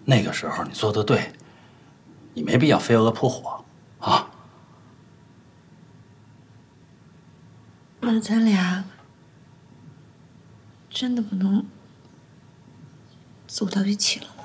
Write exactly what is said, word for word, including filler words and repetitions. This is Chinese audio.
那个时候你做的对，你没必要飞蛾扑火，啊。 那咱俩真的不能走到一起了。